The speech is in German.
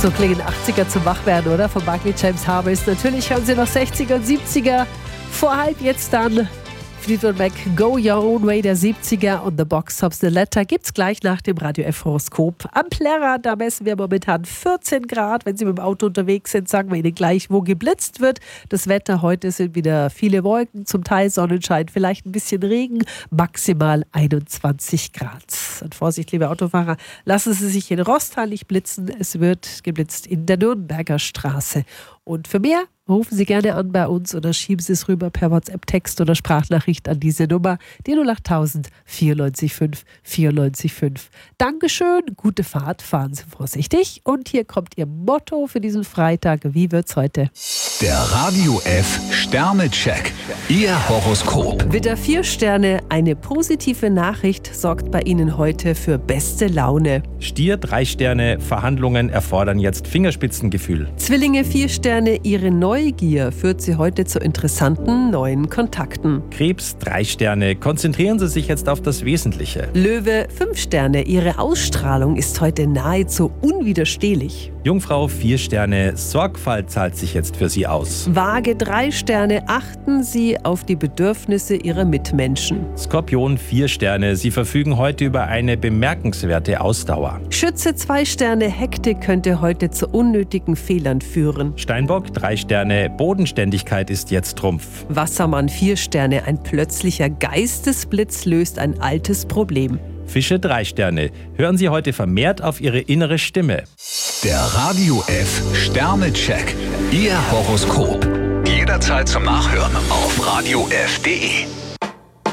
So klingen 80er zum Wachwerden, oder? Von Barclay James Harvest. Natürlich hören Sie noch 60er und 70er. Vor halb jetzt dann Fleetwood Mac, Go Your Own Way der 70er und The Box Tops The Letter gibt's gleich nach dem Radio F Horoskop. Am Plärrer, da messen wir momentan 14 Grad. Wenn Sie mit dem Auto unterwegs sind, sagen wir Ihnen gleich, wo geblitzt wird. Das Wetter heute sind wieder viele Wolken, zum Teil Sonnenschein, vielleicht ein bisschen Regen, maximal 21 Grad. Und Vorsicht, liebe Autofahrer, lassen Sie sich in Rostal nicht blitzen. Es wird geblitzt in der Nürnberger Straße. Und für mehr rufen Sie gerne an bei uns oder schieben Sie es rüber per WhatsApp-Text oder Sprachnachricht an diese Nummer, die 08000 94 5 94 5. Dankeschön, gute Fahrt, fahren Sie vorsichtig. Und hier kommt Ihr Motto für diesen Freitag. Wie wird's heute? Der Radio F Sternecheck. Ihr Horoskop. Widder 4 Sterne, eine positive Nachricht sorgt bei Ihnen heute für beste Laune. Stier 3 Sterne, Verhandlungen erfordern jetzt Fingerspitzengefühl. Zwillinge 4 Sterne, Ihre Neugier führt Sie heute zu interessanten neuen Kontakten. Krebs 3 Sterne, konzentrieren Sie sich jetzt auf das Wesentliche. Löwe 5 Sterne, Ihre Ausstrahlung ist heute nahezu unwiderstehlich. Jungfrau 4 Sterne, Sorgfalt zahlt sich jetzt für Sie aus. Waage 3 Sterne, achten Sie auf die Bedürfnisse Ihrer Mitmenschen. Skorpion 4 Sterne, Sie verfügen heute über eine bemerkenswerte Ausdauer. Schütze 2 Sterne, Hektik könnte heute zu unnötigen Fehlern führen. Steinbock 3 Sterne, Bodenständigkeit ist jetzt Trumpf. Wassermann 4 Sterne, ein plötzlicher Geistesblitz löst ein altes Problem. Fische 3 Sterne, hören Sie heute vermehrt auf Ihre innere Stimme. Der Radio F Sternecheck. Ihr Horoskop. Jederzeit zum Nachhören auf radiof.de.